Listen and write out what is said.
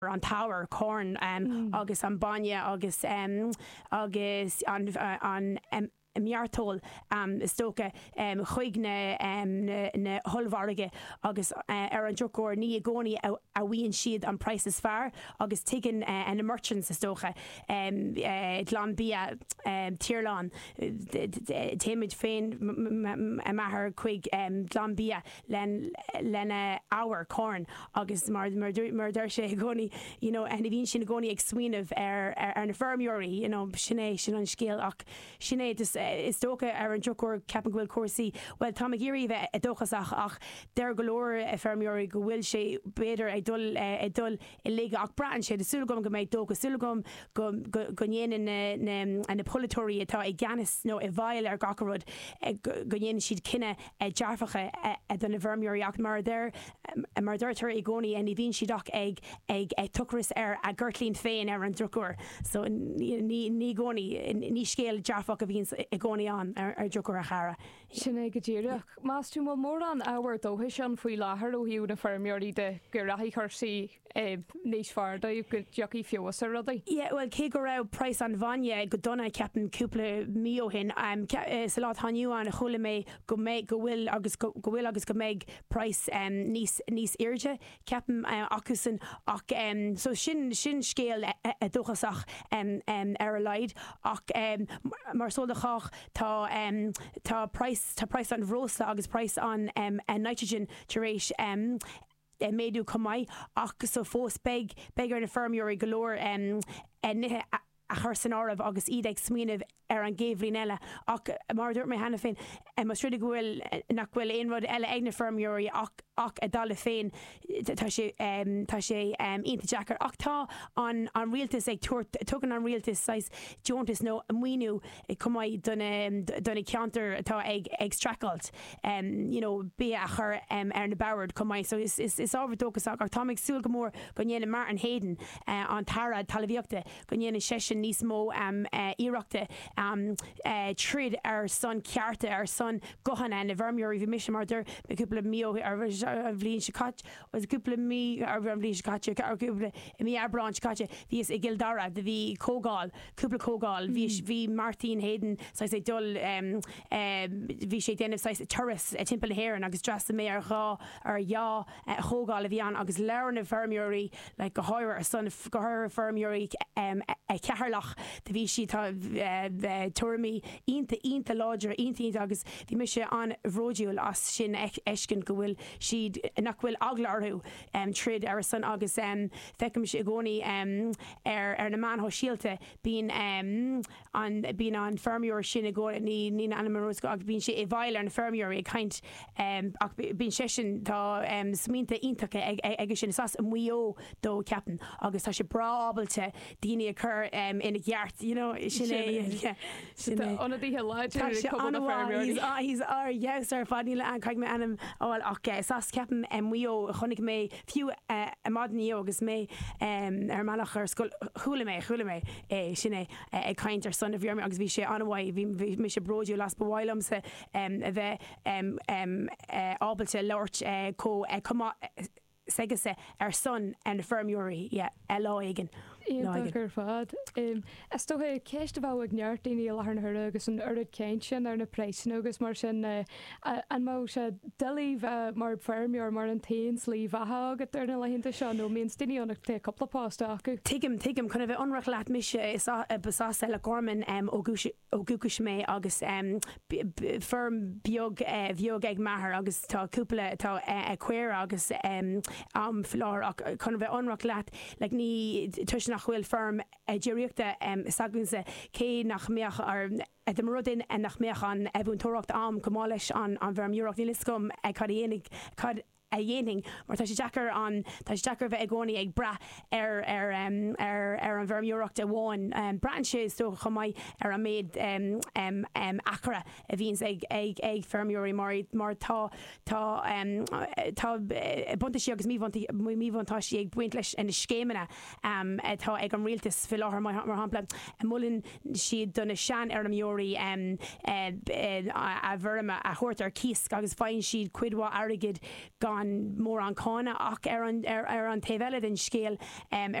an tower corn agus an banya agus an miartol stoke chuig na holvarige agus an jokor ní goni a wien siad an prices far agus tigan an the merchants stoke lan bia tierlan temid fein mahar quick lan bia len hour corn agus murder she goni and vin sin goni ag swin of an infirmary sinné sin an scale ach sinné is stoke an jokor capangwil corsi well tamagiri ve dochas ach der galore infirmary go will she better idol illegal ach brand she the sulgum go made doka sulgum go yen in the politory ta ganis no a vile er gakarud go yen she'd kinna jarfache at the infirmary ach mar there igoni and even she doc egg tukris a gertlin fein an drukur so ni goni ni scale jarfach of goni an jokur a chara sinné godíach más tú mór an áhar dóhis an faoi láthair ó hiú na firmiorí de gur rathí chuirsaí níos farda go jockey fios rudaí well cé go raibh price an bhaine go donna ceapan cúpla mío hin sa lá haniu an chola mé go bhfuil agus go méid price níos irde ceapan acusan ach so sin scéal a dúchasach ar a leid ach mar sódachach tá price an rosa agus price on nitrogen tuéis méadú comai ach so fós beg ar na firmiorí galore nithe a chur san áramh agus iad ag smíanamh ar an géimhlín eile ach mar dúirt mé hena féin mas ruide gohfuil nach bhfuil aon rud eile ag na firmiorí ach a dala féin tá sé ionta Jackar ach tá an rialtas ag tugan an rialtas sais Joantas nó muoinú cumáid donna ceantar atá ag stracalt bí a chur ar na boward cumáid so is ábhar dógus ach tá ag súil go mór go dhéana mar an hédan an tarad talbhíochta go dhéana sesin níos mó íireachta trid ar son cearta ar son gohanna na bhirmiorí bhí mis martar me cúpla mío ar bhlíonn se cat was cúpla mí ar bhlíonn se cat ar cúpla mí arbráin se cat bhí is i Gildara de bhí cógáil cúpla cógáil bhí Martin Hayden sa sé dul bhí sé déanamh sa turas a timp héan agus drasa mé ar gá ar chógáil a bhí an agus lear na bhirmiorí le go háir ar son go háir bhirmiorí ceharlach de bhí si tá tuairmí ionta láidir ionta agus bhí mi sé an bhródiúil as sin ecin go bhfuil siad nach bhfuil aglarú trid ar san agus feicim sé gcónaí ar na man síalta bín an firmioir sin a ggóir ní animarós ag bín sé i bhaile ar na firmioir ag chaint ach bín sé sin tá smínta iontacha ag sin sas a muo dó ceapan agus tá sé brábalte daoine a chur ina gheart sinné anna dtíthe láidir he's ar yes ar fadíle an caiig me anam áil ach sas ceapan muo chonig mé fiú a madnío agus mé ar malach ar scoil chuúla mé sinné ag caint ar son a bhíorm agus bhí sé anhhaid bhí mi sé brodiú las bhhailmsa a bheith ábalte leirt comá segase ar son an na firmiorí eigen gur fad is tó céiste bh ag neart daoine letharnathe agus an urid céint sin ar na préisin agus mar sin an má se delíh mar firmioir mar an taon slí bhatha agat ar na lehinnta seo nó míon duineonnach té coplapásta acu Tuigim chuna bheith anrach leat mise is basá le gorman ó gúcais mé agus firm beag ag maithir agus tá cúpla tá cuir agus flár ach chuna bheith anrach leat le ní tuis nach bhfuil firm díreachta sagunsa cé nach meach ar de rudin en nach meach an ebúntóracht am gomáis an bhirmúach ní liscom cad a dhéing mar tá sé Jackar bheith ag gcónaí ag bra ar an bhirmúireacht a bháin brean sé so chomáid ar a méid achra a bhíns ag firmúirí mar tá bunta sí agus míhantá sí ag buint leis ina scéimena tá ag an rialtas fi láthair mar hampla mullen siad donna sean ar an mjóí a bhirma a thuirt ar cís agus fáin siad cuidhá airigid gan mór an cána ach ar an taobhile den scéal